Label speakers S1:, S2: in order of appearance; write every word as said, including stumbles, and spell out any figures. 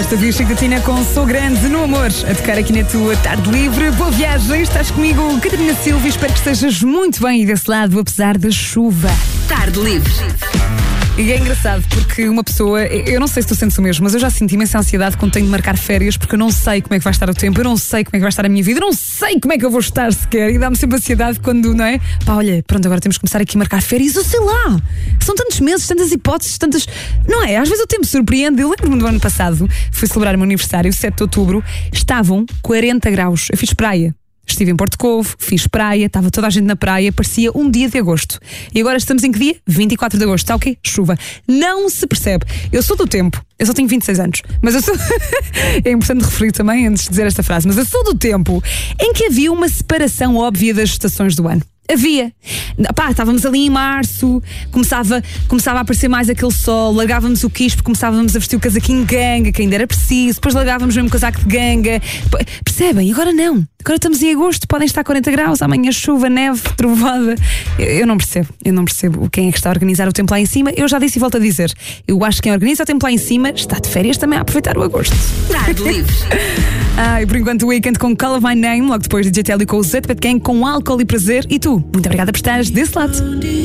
S1: Esta bicha Catina com Sou Grande no Amor, a tocar aqui na tua tarde livre. Boa viagem, estás comigo, Catarina Silva, e espero que estejas muito bem desse lado, apesar da chuva.
S2: Tarde livre.
S1: E é engraçado porque uma pessoa, eu não sei se tu sentes o mesmo, mas eu já sinto imensa ansiedade quando tenho de marcar férias, porque eu não sei como é que vai estar o tempo, eu não sei como é que vai estar a minha vida, eu não sei como é que eu vou estar sequer, e dá-me sempre ansiedade quando, não é? Pá, olha, pronto, agora temos que começar aqui a marcar férias, eu sei lá, são tantos meses, tantas hipóteses, tantas, não é? Às vezes o tempo surpreende. Eu lembro-me do ano passado, fui celebrar o meu aniversário, sete de outubro, estavam quarenta graus, eu fiz praia. Estive em Porto Covo, fiz praia, estava toda a gente na praia, parecia um dia de agosto. E agora estamos em que dia? vinte e quatro de agosto, está o quê? Chuva. Não se percebe. Eu sou do tempo, eu só tenho vinte e seis anos, mas eu sou... é importante referir também antes de dizer esta frase, mas eu sou do tempo em que havia uma separação óbvia das estações do ano. Havia. Pá, estávamos ali em março, começava, começava a aparecer mais aquele sol, largávamos o quispo, começávamos a vestir o casaquinho de ganga, que ainda era preciso, depois largávamos mesmo o casaco de ganga. Percebem? Agora não. Agora estamos em agosto, podem estar quarenta graus, amanhã chuva, neve, trovoada. Eu, eu não percebo, eu não percebo quem é que está a organizar o tempo lá em cima. Eu já disse e volto a dizer, eu acho que quem organiza o tempo lá em cima está de férias também a aproveitar o agosto.
S2: Tarde livre.
S1: Ah, e por enquanto o Weekend com Call of My Name, logo depois de D J Telly com o Z P Gang com Álcool e Prazer. E tu, muito obrigada por estares desse lado.